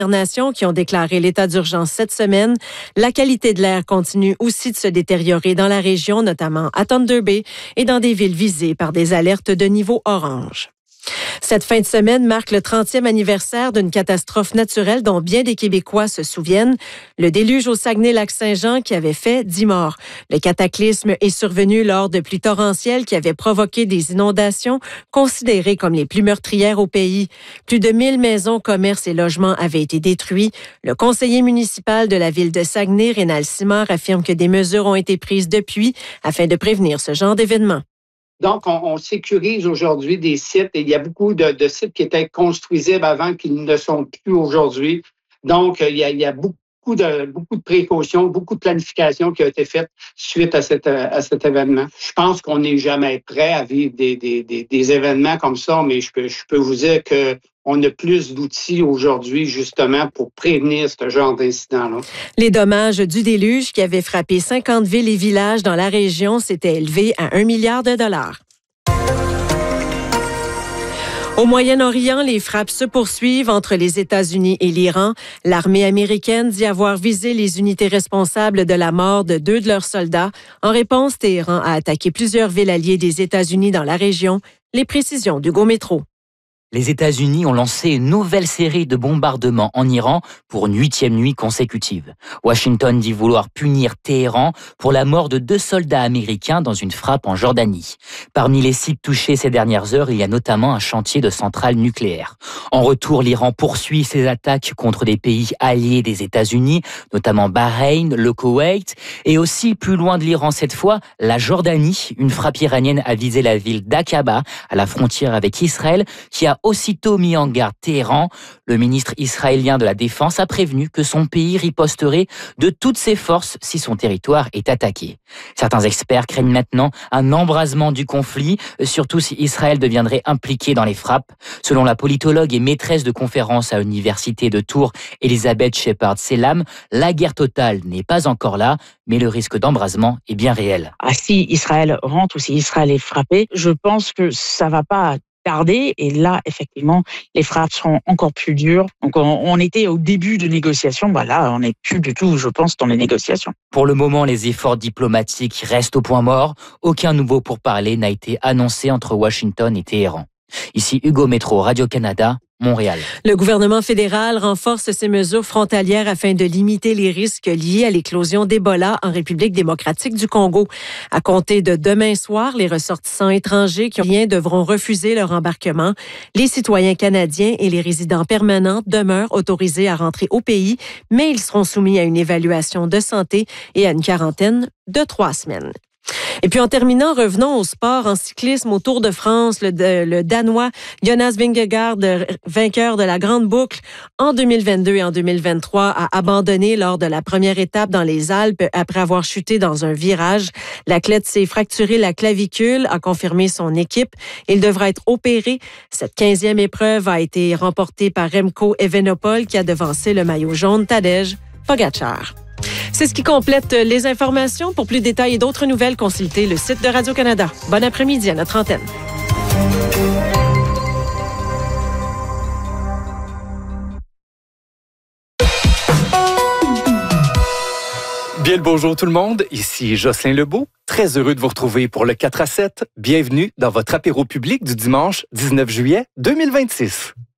Nations qui ont déclaré l'état d'urgence cette semaine. La qualité de l'air continue aussi de se détériorer dans la région, notamment à Thunder Bay et dans des villes visées par des alertes de niveau orange. Cette fin de semaine marque le 30e anniversaire d'une catastrophe naturelle dont bien des Québécois se souviennent, le déluge au Saguenay-Lac-Saint-Jean qui avait fait 10 morts. Le cataclysme est survenu lors de pluies torrentielles qui avaient provoqué des inondations considérées comme les plus meurtrières au pays. Plus de 1000 maisons, commerces et logements avaient été détruits. Le conseiller municipal de la ville de Saguenay, Rénal Simard, affirme que des mesures ont été prises depuis afin de prévenir ce genre d'événements. Donc, on sécurise aujourd'hui des sites et il y a beaucoup de sites qui étaient construisibles avant qu'ils ne le sont plus aujourd'hui. Donc, il y a beaucoup de précautions, beaucoup de planification qui a été faite suite à cet événement. Je pense qu'on n'est jamais prêt à vivre des événements comme ça, mais je peux vous dire que on a plus d'outils aujourd'hui, justement, pour prévenir ce genre d'incident-là. Les dommages du déluge qui avait frappé 50 villes et villages dans la région s'étaient élevés à 1 milliard de dollars. Au Moyen-Orient, les frappes se poursuivent entre les États-Unis et l'Iran. L'armée américaine dit avoir visé les unités responsables de la mort de 2 de leurs soldats. En réponse, Téhéran a attaqué plusieurs villes alliées des États-Unis dans la région. Les précisions d'Hugo Métro. Les États-Unis ont lancé une nouvelle série de bombardements en Iran pour une 8e nuit consécutive. Washington dit vouloir punir Téhéran pour la mort de 2 soldats américains dans une frappe en Jordanie. Parmi les sites touchés ces dernières heures, il y a notamment un chantier de centrale nucléaire. En retour, l'Iran poursuit ses attaques contre des pays alliés des États-Unis, notamment Bahreïn, le Koweït, et aussi plus loin de l'Iran cette fois, la Jordanie. Une frappe iranienne a visé la ville d'Aqaba, à la frontière avec Israël, qui a aussitôt mis en garde Téhéran. Le ministre israélien de la Défense a prévenu que son pays riposterait de toutes ses forces si son territoire est attaqué. Certains experts craignent maintenant un embrasement du conflit, surtout si Israël deviendrait impliqué dans les frappes. Selon la politologue et maîtresse de conférences à l'université de Tours, Elisabeth Shepard-Selam, la guerre totale n'est pas encore là, mais le risque d'embrasement est bien réel. Si Israël rentre ou si Israël est frappé, je pense que ça va pas tarder et là, effectivement, les frappes seront encore plus dures. Donc, on était au début de négociations. Là, on n'est plus du tout, je pense, dans les négociations. Pour le moment, les efforts diplomatiques restent au point mort. Aucun nouveau pourparler n'a été annoncé entre Washington et Téhéran. Ici Hugo Métro, Radio-Canada, Montréal. Le gouvernement fédéral renforce ses mesures frontalières afin de limiter les risques liés à l'éclosion d'Ebola en République démocratique du Congo. À compter de demain soir, les ressortissants étrangers qui devront refuser leur embarquement. Les citoyens canadiens et les résidents permanents demeurent autorisés à rentrer au pays, mais ils seront soumis à une évaluation de santé et à une quarantaine de 3 semaines. Et puis en terminant, revenons au sport en cyclisme au Tour de France. Le Danois Jonas Vingegaard, vainqueur de la Grande Boucle en 2022 et en 2023, a abandonné lors de la première étape dans les Alpes après avoir chuté dans un virage. L'athlète s'est fracturé la clavicule, a confirmé son équipe. Il devra être opéré. Cette 15e épreuve a été remportée par Remco Evenepoel qui a devancé le maillot jaune Tadej Pogačar. C'est ce qui complète les informations. Pour plus de détails et d'autres nouvelles, consultez le site de Radio-Canada. Bon après-midi à notre antenne. Bien le bonjour tout le monde, ici Jocelyn Lebeau. Très heureux de vous retrouver pour le 4 à 7. Bienvenue dans votre apéro public du dimanche 19 juillet 2026.